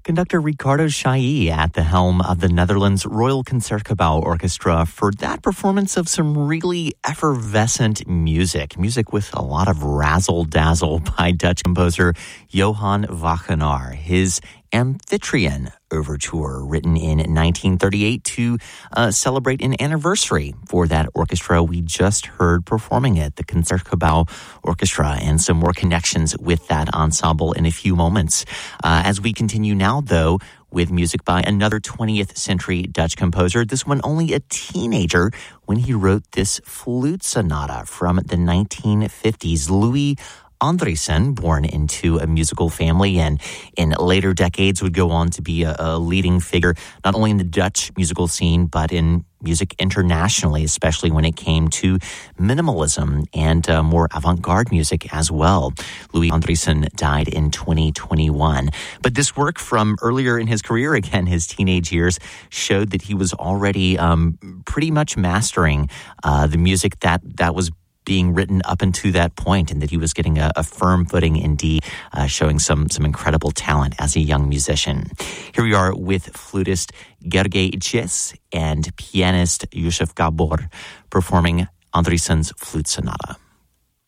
Conductor Ricardo Chailly at the helm of the Netherlands Royal Concertgebouw Orchestra for that performance of some really effervescent music with a lot of razzle-dazzle by Dutch composer Johan Wagenaar. His Amphitryon Overture, written in 1938 to celebrate an anniversary for that orchestra. We just heard performing it, the Concertgebouw Orchestra, and some more connections with that ensemble in a few moments. As we continue now, though, with music by another 20th century Dutch composer, this one only a teenager when he wrote this flute sonata from the 1950s. Louis Andriessen, born into a musical family and in later decades would go on to be a leading figure, not only in the Dutch musical scene, but in music internationally, especially when it came to minimalism and more avant-garde music as well. Louis Andriessen died in 2021. But this work from earlier in his career, again, his teenage years, showed that he was already pretty much mastering the music that was being written up until that point, and that he was getting a firm footing indeed, showing some incredible talent as a young musician. Here we are with flutist Gergely Ches and pianist Yusuf Gabor performing Andriessen's Flute Sonata.